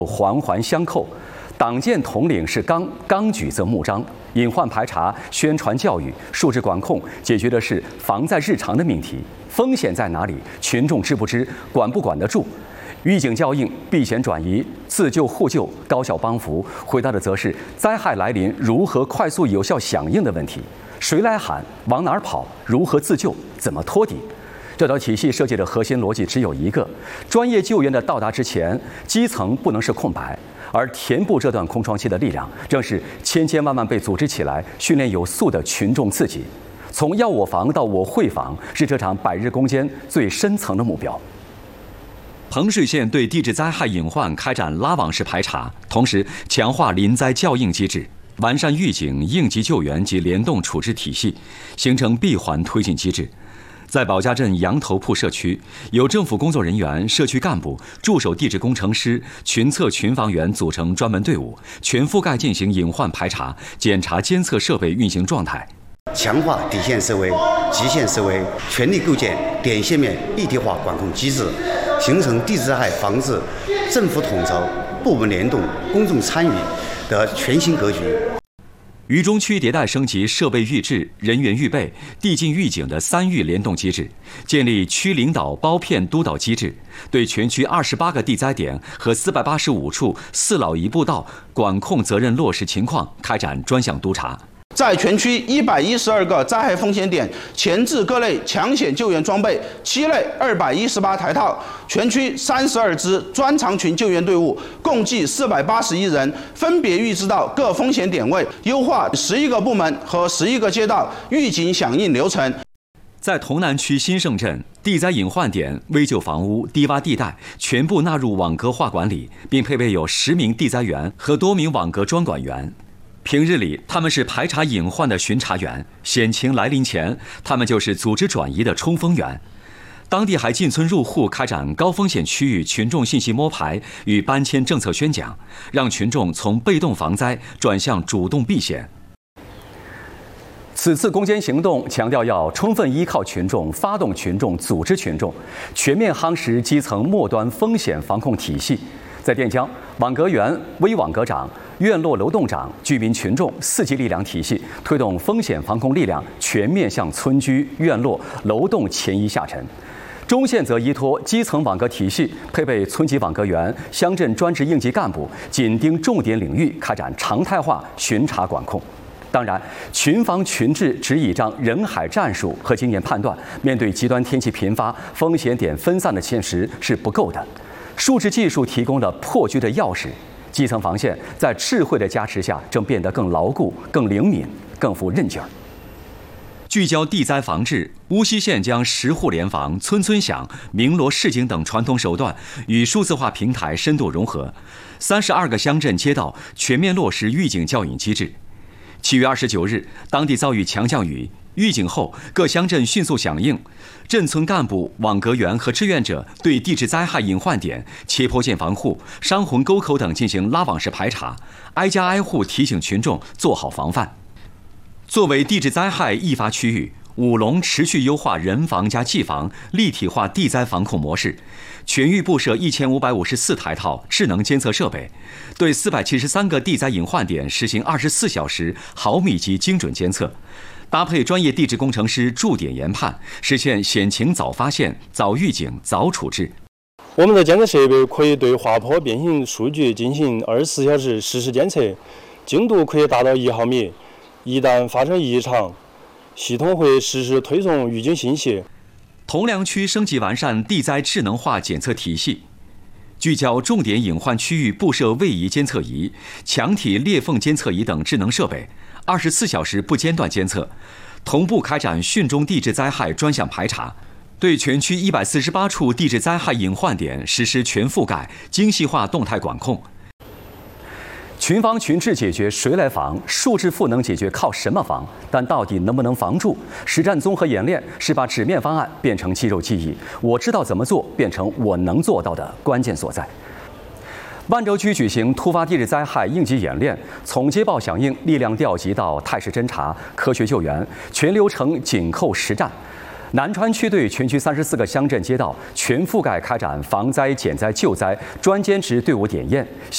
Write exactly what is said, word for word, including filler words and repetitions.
环环相扣。党建统领是纲，纲举则目张。隐患排查、宣传教育、数质管控，解决的是防在日常的命题。风险在哪里？群众知不知？管不管得住？预警效应、避险转移、自救互救、高效帮扶，回答的则是灾害来临如何快速有效响应的问题。谁来喊？往哪儿跑？如何自救？怎么托底？这套体系设计的核心逻辑只有一个：专业救援的到达之前，基层不能是空白。而填补这段空窗期的力量，正是千千万万被组织起来、训练有素的群众自己。从要我防到我会防，是这场百日攻坚最深层的目标。 彭水县对地质灾害隐患开展拉网式排查，同时强化临灾校应机制，完善预警、应急救援及联动处置体系，形成闭环推进机制。在保家镇羊头铺社区，有政府工作人员、社区干部、驻守地质工程师、群测群防员组成专门队伍，全覆盖进行隐患排查、检查监测设备运行状态。 强化底线思维、极限思维，全力构建点线面一体化管控机制，形成地质灾害防治政府统筹、部门联动、公众参与的全新格局。 渝中区迭代升级设备预制、人员预备、地进预警的三预联动机制，建立区领导包片督导机制，对全区二十八个地灾点和四百八十五处四老一步道管控责任落实情况开展专项督查。 在全区一百一十二个灾害风险点前置各类抢险救援装备七类二百一十八台套，全区三十二支专长群救援队伍，共计四百八十一人，分别预置到各风险点位，优化十一个部门和十一个街道预警响应流程。 在潼南区新盛镇，地灾隐患点、危旧房屋、低洼地带全部纳入网格化管理，并配备有十名地灾员和多名网格专管员。平日里，他们是排查隐患的巡查员；险情来临前，他们就是组织转移的冲锋员。当地还进村入户开展高风险区域群众信息摸排与搬迁政策宣讲，让群众从被动防灾转向主动避险。 此次攻坚行动强调要充分依靠群众、发动群众、组织群众，全面夯实基层末端风险防控体系。在垫江，网格员、微网格长、院落楼栋长、居民群众四级力量体系，推动风险防控力量全面向村居、院落、楼栋前移下沉。中县则依托基层网格体系，配备村级网格员、乡镇专职应急干部，紧盯重点领域，开展常态化巡查管控。当然，群防群治只倚仗人海战术和经验判断，面对极端天气频发、风险点分散的现实是不够的。数字技术提供了破局的钥匙，基层防线在智慧的加持下，正变得更牢固、更灵敏、更富韧劲儿。 聚焦地灾防治，无锡县将十户联防、村村响、鸣锣示警等传统手段与数字化平台深度融合，三十二个乡镇街道全面落实预警教引机制。七月二十九日，当地遭遇强降雨，预警后各乡镇迅速响应，镇村干部、网格员和志愿者对地质灾害隐患点、切坡涧防护、山洪沟口等进行拉网式排查，挨家挨户提醒群众做好防范。作为地质灾害易发区域，武隆持续优化人防加技防，立体化地灾防控模式，全域布设一千五百五十四台套智能监测设备，对四百七十三个地灾隐患点实行二十四小时毫米级精准监测，搭配专业地质工程师驻点研判，实现险情早发现、早预警、早处置。 我们的监测设备可以对滑坡变形数据进行二十四小时实时监测，精度可以达到一毫米。一旦发生异常，系统会实时推送预警信息。 铜梁区升级完善地灾智能化检测体系，聚焦重点隐患区域布设位移监测仪、墙体裂缝监测仪等智能设备，二十四小时不间断监测，同步开展汛中地质灾害专项排查，对全区一百四十八处地质灾害隐患点实施全覆盖、精细化动态管控。 群防群治解决谁来防？数字赋能解决靠什么防？但到底能不能防住？实战综合演练是把纸面方案变成肌肉记忆，我知道怎么做变成我能做到的关键所在。万州区举行突发地质灾害应急演练，从接报响应、力量调集到态势侦查、科学救援，全流程紧扣实战。南川区对全区三十四个乡镇街道全覆盖开展防灾、减灾、救灾专兼职队伍点验。